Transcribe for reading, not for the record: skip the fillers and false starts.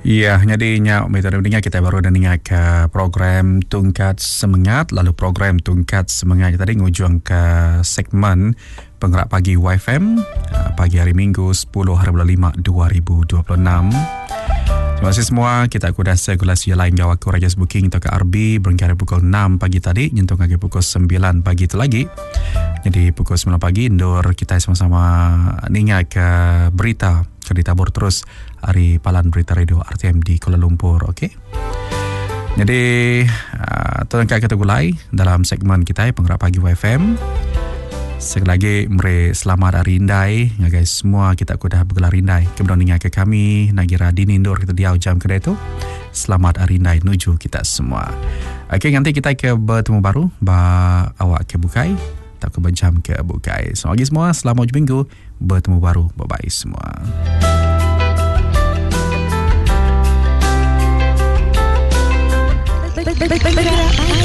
Ya, jadi metode dengar kita baru dah dengar ke program Tungkat Semangat, lalu program Tungkat Semangat tadi ngujung ke segmen Penggerak Pagi YFM pagi hari Minggu 10 hari bulan 5 2026. Terima kasih semua. Kita aku dah sirkulasi lain gawa aku Rajas Booking atau ke RB berengkara pukul 6 pagi tadi nyentuh lagi pukul 9 pagi itu lagi. Jadi pukul 9 pagi Indur kita sama-sama ningat ke berita ditabur terus hari Palan Berita Radio RTM di Kuala Lumpur. Okey. Jadi tengah kita mulai dalam segmen kita Penggerak Pagi YFM. Sekali lagi selamat hari Indai guys semua. Kita aku dah bergelar Indai kemudian ingat ke kami Nagira Dini Indur kita diau jam kedai tu. Selamat hari Indai nuju kita semua. Okey, nanti kita ke bertemu baru awak ke bukai tak ke berjam ke bukai. So lagi semua selamat minggu bertemu baru. Bye bye semua. Bergerak